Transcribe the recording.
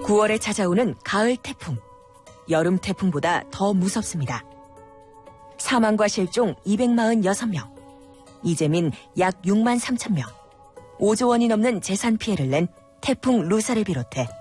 9월에 찾아오는 가을 태풍. 여름 태풍보다 더 무섭습니다. 사망과 실종 246명, 이재민 약 6만 3천 명, 5조 원이 넘는 재산 피해를 낸 태풍 루사를 비롯해